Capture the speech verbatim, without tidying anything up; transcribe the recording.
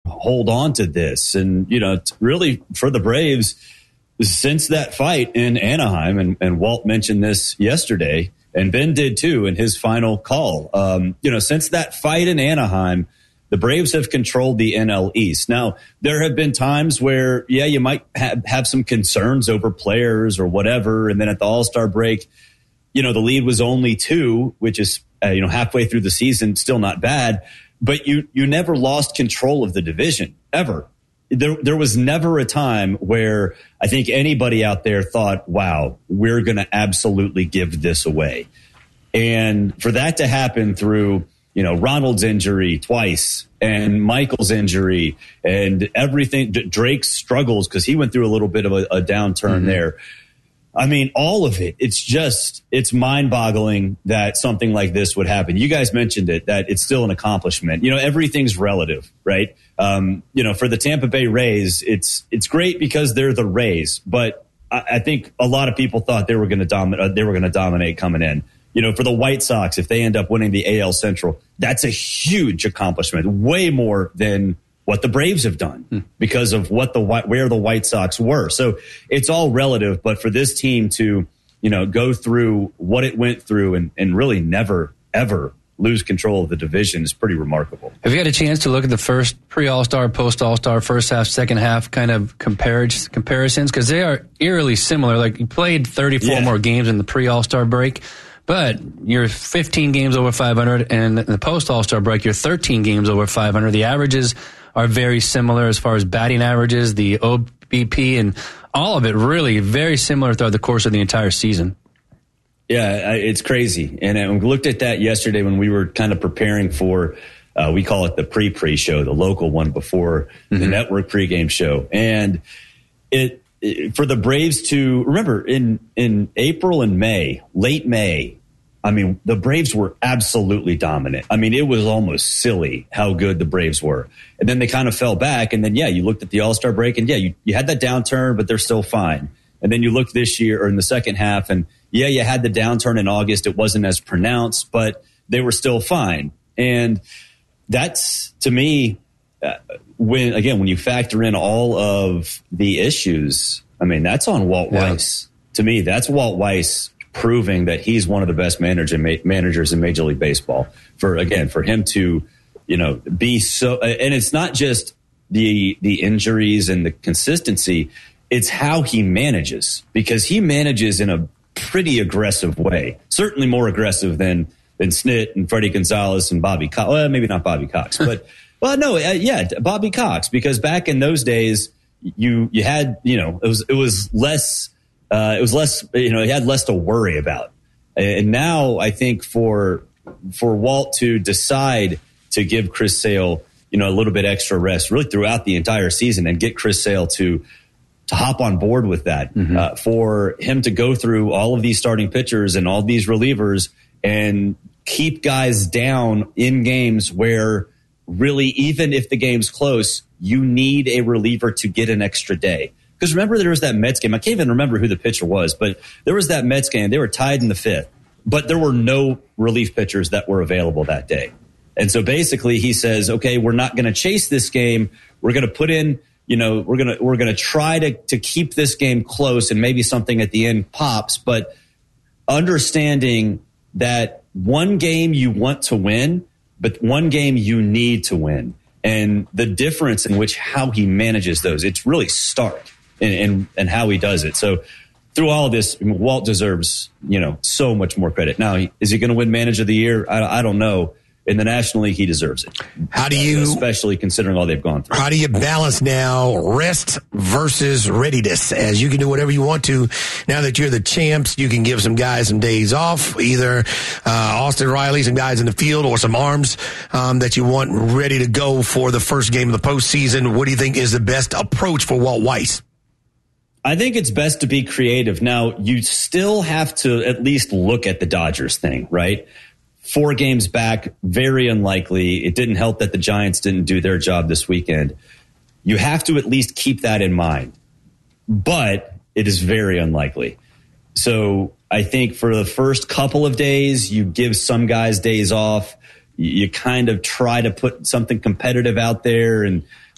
hold on to this. And, you know, really for the Braves, since that fight in Anaheim, and, and Walt mentioned this yesterday, and Ben did too in his final call, um, you know, since that fight in Anaheim, the Braves have controlled the N L East. Now, there have been times where, yeah, you might have, have some concerns over players or whatever. And then at the All-Star break, you know, the lead was only two, which is, uh, you know, halfway through the season, still not bad. But you you never lost control of the division, ever. There, there was never a time where I think anybody out there thought, wow, we're going to absolutely give this away. And for that to happen through, you know, Ronald's injury twice and Michael's injury and everything, Drake's struggles, because he went through a little bit of a, a downturn mm-hmm. there. I mean, all of it, it's just, it's mind-boggling that something like this would happen. You guys mentioned it, that it's still an accomplishment. You know, everything's relative, right? Um, you know, for the Tampa Bay Rays, it's it's great because they're the Rays, but I, I think a lot of people thought they were going to dominate. They were going to dominate coming in. You know, for the White Sox, if they end up winning the A L Central, that's a huge accomplishment, way more than what the Braves have done hmm. because of what the where the White Sox were. So it's all relative. But for this team to, you know, go through what it went through and, and really never, ever lose control of the division is pretty remarkable. Have you had a chance to look at the first pre-All-Star, post-All-Star, first half, second half kind of compar- comparisons? Because they are eerily similar. Like, you played thirty-four yeah. more games in the pre-All-Star break, but you're fifteen games over five hundred, and in the post-All-Star break, you're thirteen games over five hundred. The averages are very similar as far as batting averages, the O B P, and all of it really very similar throughout the course of the entire season. Yeah, it's crazy. And I looked at that yesterday when we were kind of preparing for, uh, we call it the pre-pre show, the local one before mm-hmm. the network pregame show. And it, it for the Braves to, remember, in, in April and May, late May, I mean, the Braves were absolutely dominant. I mean, it was almost silly how good the Braves were. And then they kind of fell back. And then, yeah, you looked at the All-Star break, and yeah, you, you had that downturn, but they're still fine. And then you looked this year, or in the second half, and yeah, you had the downturn in August. It wasn't as pronounced, but they were still fine. And that's, to me, uh, when again, when you factor in all of the issues, I mean, that's on Walt yeah. Weiss. To me, that's Walt Weiss proving that he's one of the best manager, managers in Major League Baseball. For, again, for him to, you know, be so, and it's not just the the injuries and the consistency, it's how he manages, because he manages in a pretty aggressive way, certainly more aggressive than than Snit and Freddie Gonzalez and Bobby Cox. Well, maybe not Bobby Cox, but well, no, uh, yeah, Bobby Cox, because back in those days, you you had, you know, it was it was less uh, it was less, you know, you had less to worry about. And now I think for for Walt to decide to give Chris Sale, you know, a little bit extra rest really throughout the entire season, and get Chris Sale to to hop on board with that, mm-hmm. uh, for him to go through all of these starting pitchers and all these relievers and keep guys down in games where really, even if the game's close, you need a reliever to get an extra day. Because remember, there was that Mets game. I can't even remember who the pitcher was, but there was that Mets game. They were tied in the fifth, but there were no relief pitchers that were available that day. And so basically he says, okay, we're not going to chase this game. We're going to put in, you know, we're going to, we're going to try to, to keep this game close, and maybe something at the end pops, but understanding that one game you want to win, but one game you need to win. And the difference in which how he manages those, it's really stark in, in, in how he does it. So through all of this, Walt deserves, you know, so much more credit. Now, is he going to win Manager of the Year? I, I don't know. In the National League, he deserves it. How do you, especially considering all they've gone through? How do you balance now rest versus readiness? As you can do whatever you want to now that you're the champs. You can give some guys some days off, either uh, Austin Riley, some guys in the field, or some arms um, that you want ready to go for the first game of the postseason. What do you think is the best approach for Walt Weiss? I think it's best to be creative. Now, you still have to at least look at the Dodgers thing, right? Four games back, very unlikely. It didn't help that the Giants didn't do their job this weekend. You have to at least keep that in mind. But it is very unlikely. So I think for the first couple of days, you give some guys days off. You kind of try to put something competitive out there. And